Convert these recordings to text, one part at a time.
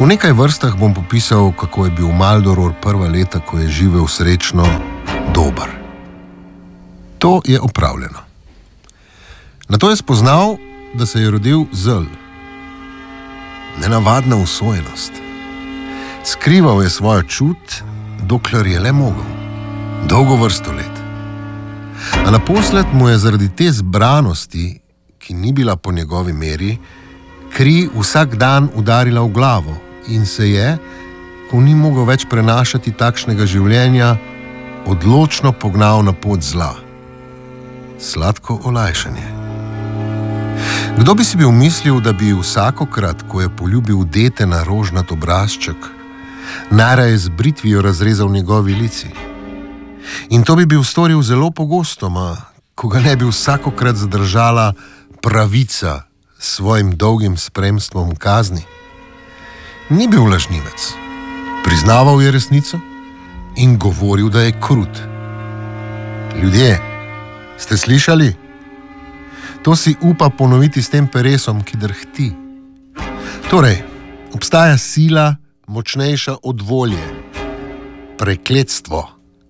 V nekaj vrstah bom popisal, kako je bil Maldoror prva leta, ko je živel srečno, dober. To je opravljeno. Nato je spoznal, da se je rodil zel. Nenavadna usojenost. Skrival je svojo čut, dokler je le mogel. Dolgo vrsto let. A naposled mu je zaradi te zbranosti, ki ni bila po njegovi meri, kri vsak dan udarila v glavo in se je, ko ni mogel več prenašati takšnega življenja, odločno pognal na pot zla. Sladko olajšanje. Kdo bi si bil mislil, da bi vsakokrat, ko je poljubil dete na rožnat obrazček, najraje z britvijo razrezal njegovi lici? In to bi bil storil zelo pogostoma, ko ga ne bi vsakokrat zadržala pravica s svojim dolgim spremstvom kazni. Ni bil lažnivec. Priznaval je resnico in govoril, da je krut. Ljudje, ste slišali? To si upa ponoviti s tem peresom, ki drhti. Torej, obstaja sila močnejša od volje. Prekletstvo.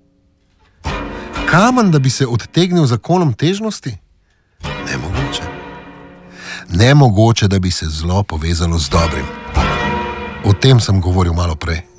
Kamen, da bi se odtegnil zakonom težnosti? Nemogoče. Nemogoče, da bi se zlo povezalo z dobrim. O tem sem govoril malo prej.